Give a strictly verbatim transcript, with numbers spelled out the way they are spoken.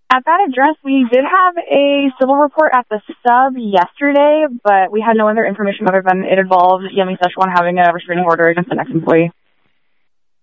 At that address, we did have a civil report at the sub yesterday, but we had no other information other than it involved Yummy Szechuan having a restraining order against the next employee.